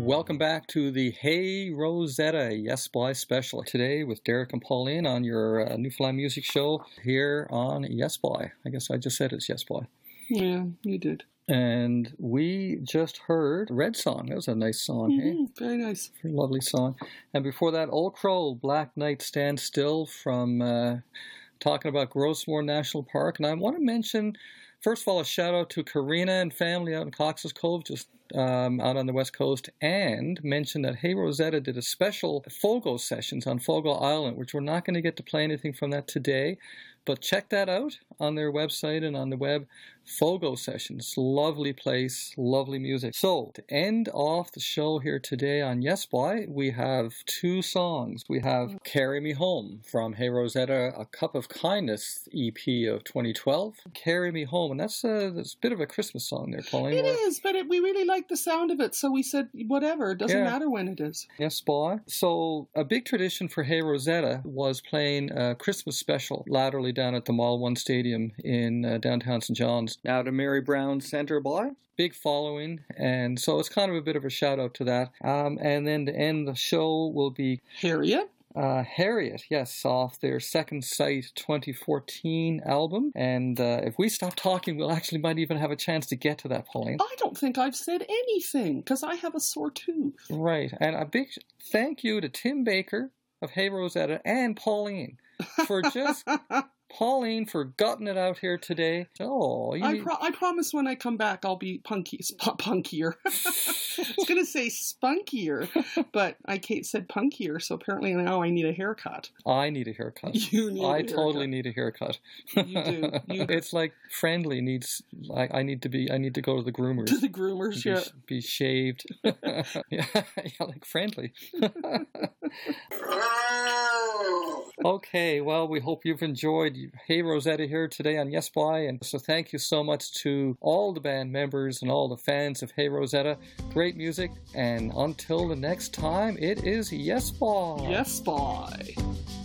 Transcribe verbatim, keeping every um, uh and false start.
Welcome back to the Hey Rosetta Yes Boy special today with Derek and Pauline on your uh, Newfoundland Music Show here on Yes Boy. I guess I just said it's Yes Boy. Yeah, you did. And we just heard Red Song. That was a nice song, mm-hmm. hey? Very nice. Very lovely song. And before that, Old Crow, Black Knight Stand Still from uh, talking about Grossmore National Park. And I want to mention, first of all, a shout out to Karina and family out in Cox's Cove, just Um, out on the West Coast, and mention that Hey Rosetta did a special Fogo sessions on Fogo Island, which we're not going to get to play anything from that today, but check that out on their website and on the web. Fogo Sessions, lovely place, lovely music. So, to end off the show here today on Yes Boy, we have two songs. We have Carry Me Home from Hey Rosetta, A Cup of Kindness E P of twenty twelve. Carry Me Home, and that's a, that's a bit of a Christmas song there, Pauline. It is, but it, we really like the sound of it, so we said whatever. It doesn't yeah. matter when it is. Yes Boy. So, a big tradition for Hey Rosetta was playing a Christmas special laterally down at the Mall One Stadium in uh, downtown Saint John's. Now to Mary Brown Center Boy. Big following, and so it's kind of a bit of a shout out to that. Um, and then to end the show will be Harriet. Uh, Harriet, yes, off their Second Sight twenty fourteen album. And uh, if we stop talking, we'll actually might even have a chance to get to that, Pauline. I don't think I've said anything, because I have a sore tooth. Right, and a big thank you to Tim Baker of Hey Rosetta and Pauline for just... Pauline for gutting it out here today. Oh, you I, need... pro- I promise when I come back I'll be punky, sp- punkier. I was going to say spunkier, but I said punkier, so apparently now I need a haircut. I need a haircut. You need I a totally haircut. need a haircut. You do. You... It's like Friendly needs. I, I need to be. I need to go to the groomers. To the groomers, be, yeah. Be shaved. yeah, yeah, like Friendly. Okay, well, we hope you've enjoyed Hey Rosetta here today on Yes Boy, and so thank you so much to all the band members and all the fans of Hey Rosetta. Great music, and until the next time, it is Yes Boy. Yes Boy.